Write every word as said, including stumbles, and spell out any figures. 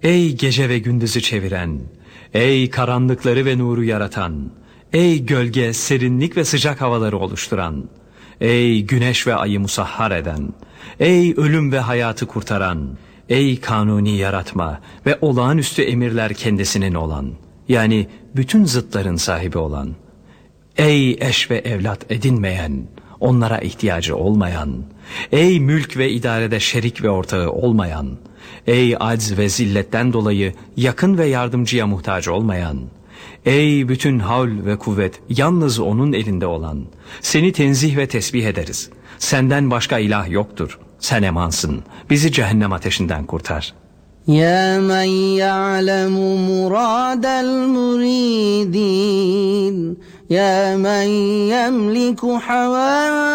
Ey gece ve gündüzü çeviren, ey karanlıkları ve nuru yaratan, ey gölge, serinlik ve sıcak havaları oluşturan, ey güneş ve ayı musahhar eden, ey ölüm ve hayatı kurtaran, ey kanuni yaratma ve olağanüstü emirler kendisinin olan, yani bütün zıtların sahibi olan, ey eş ve evlat edinmeyen, onlara ihtiyacı olmayan, ey mülk ve idarede şerik ve ortağı olmayan, ey acz ve zilletten dolayı yakın ve yardımcıya muhtaç olmayan, ey bütün havl ve kuvvet yalnız onun elinde olan, seni tenzih ve tesbih ederiz. Senden başka ilah yoktur. Sen emansın. Bizi cehennem ateşinden kurtar. يا من يعلم مراد المريدين يا من يملك حوائج